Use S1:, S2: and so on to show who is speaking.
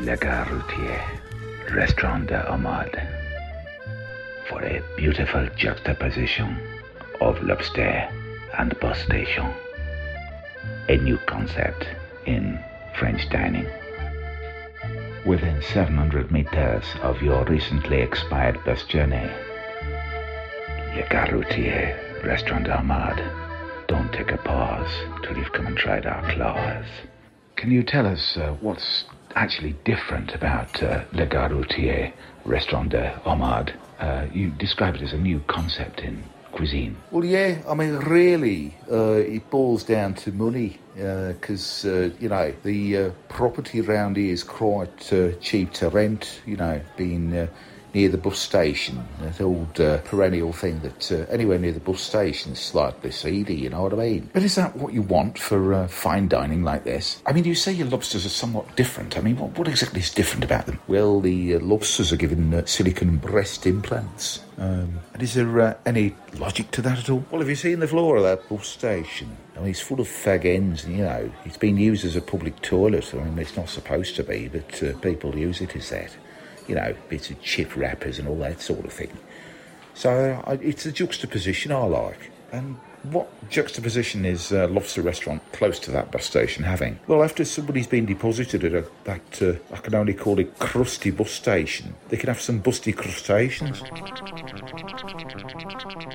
S1: Le Gare Routier, Restaurant de Ahmad, for a beautiful juxtaposition of lobster and bus station. A new concept in French dining. Within 700 meters of your recently expired bus journey, Le Gare Routier, Restaurant de Ahmad. Don't take a pause till you've come and tried our claws. Can you tell us what's actually different about Le Gare Routier, Restaurant de Ahmad? You describe it as a new concept in cuisine.
S2: Well, yeah, I mean, really, it boils down to money, because, the property around here is quite cheap to rent, being near the bus station. That old perennial thing that anywhere near the bus station is slightly seedy, you know what I mean? But is that what you want for fine dining like this? I mean, you say your lobsters are somewhat different. I mean, what exactly is different about them? Well, the lobsters are given silicone breast implants. And is there any logic to that at all? Well, have you seen the floor of that bus station? I mean, it's full of fag ends, and, it's been used as a public toilet. I mean, it's not supposed to be, but people use it as that. Bits of chip wrappers and all that sort of thing. So it's a juxtaposition I like. And what juxtaposition is Lobster Restaurant close to that bus station having? Well, after somebody's been deposited at that, I can only call it crusty bus station, they can have some busty crustaceans.